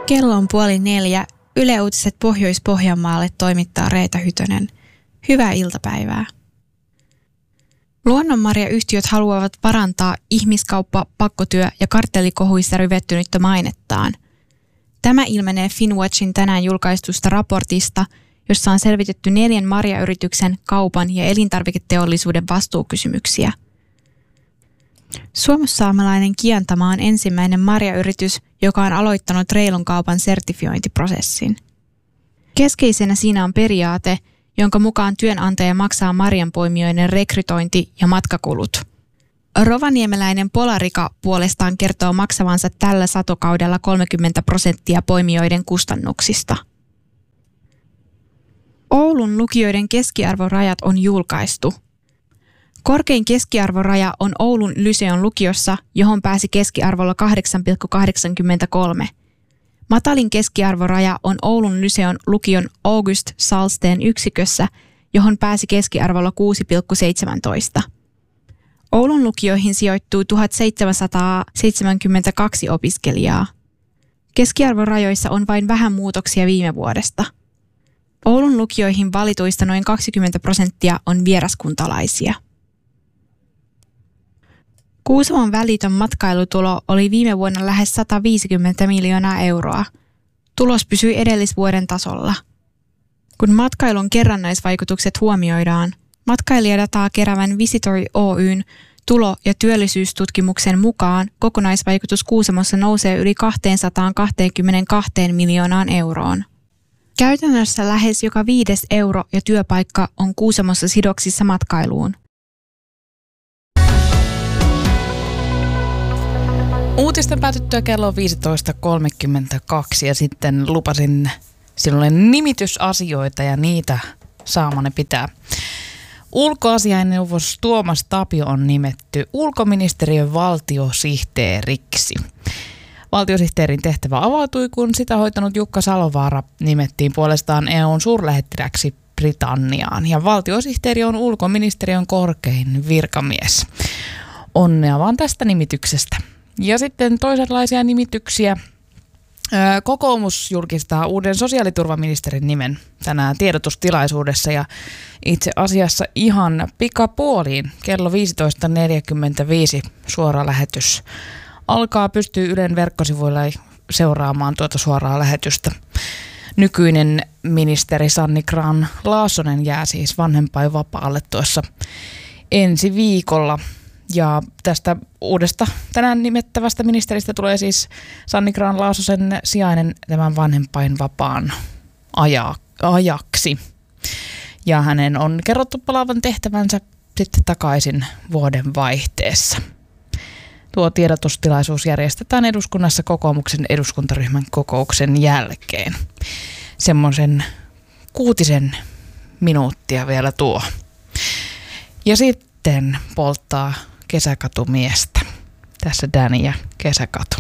Kello on 3:30. Yle Uutiset Pohjois-Pohjanmaalle toimittaa Reeta Hytönen. Hyvää iltapäivää. Luonnonmarjayhtiöt haluavat parantaa ihmiskauppa-, pakkotyö- ja kartellikohuissa ryvettynyttä mainettaan. Tämä ilmenee Finnwatchin tänään julkaistusta raportista, jossa on selvitetty 4 marjayrityksen, kaupan ja elintarviketeollisuuden vastuukysymyksiä. Suomussaamelainen Kiantama on ensimmäinen marjayritys, joka on aloittanut reilun kaupan sertifiointiprosessin. Keskeisenä siinä on periaate, jonka mukaan työnantaja maksaa marjanpoimijoiden rekrytointi- ja matkakulut. Rovaniemeläinen Polarika puolestaan kertoo maksavansa tällä satokaudella 30% poimijoiden kustannuksista. Oulun lukioiden keskiarvorajat on julkaistu. Korkein keskiarvoraja on Oulun Lyseon lukiossa, johon pääsi keskiarvolla 8,83. Matalin keskiarvoraja on Oulun Lyseon lukion August Salsteen yksikössä, johon pääsi keskiarvolla 6,17. Oulun lukioihin sijoittuu 1772 opiskelijaa. Keskiarvorajoissa on vain vähän muutoksia viime vuodesta. Oulun lukioihin valituista noin 20% on vieraskuntalaisia. Kuusamon välitön matkailutulo oli viime vuonna lähes 150 miljoonaa euroa. Tulos pysyi edellisvuoden tasolla. Kun matkailun kerrannaisvaikutukset huomioidaan, matkailijadataa keräävän Visitori Oyn tulo- ja työllisyystutkimuksen mukaan kokonaisvaikutus Kuusamossa nousee yli 222 miljoonaan euroon. Käytännössä lähes joka 5. euro ja työpaikka on Kuusamossa sidoksissa matkailuun. Uutisten päätyttyä kello on 15.32 ja sitten lupasin sinulle nimitysasioita ja niitä saamani pitää. Ulkoasiainneuvos Tuomas Tapio on nimetty ulkoministeriön valtiosihteeriksi. Valtiosihteerin tehtävä avautui, kun sitä hoitanut Jukka Salovaara nimettiin puolestaan EU:n suurlähettiläksi Britanniaan. Ja valtiosihteeri on ulkoministeriön korkein virkamies. Onnea vaan tästä nimityksestä. Ja sitten toisenlaisia nimityksiä. Kokoomus julkistaa uuden sosiaaliturvaministerin nimen tänään tiedotustilaisuudessa ja itse asiassa ihan pikapuoliin kello 15.45 suora lähetys alkaa. Pystyy Ylen verkkosivuilla seuraamaan tuota suoraa lähetystä. Nykyinen ministeri Sanni Grahn-Laasonen jää siis vanhempainvapaalle tuossa ensi viikolla. Ja tästä uudesta tänään nimettävästä ministeristä tulee siis Sanni Grahn-Laasosen sijainen tämän vanhempainvapaan ajaksi. Ja hänen on kerrottu palaavan tehtävänsä sitten takaisin vuoden vaihteessa. Tuo tiedotustilaisuus järjestetään eduskunnassa kokoomuksen eduskuntaryhmän kokouksen jälkeen. Semmoisen 6 minuuttia vielä tuo. Ja sitten polttaa kesäkatumiestä. Tässä Danny ja Kesäkatu.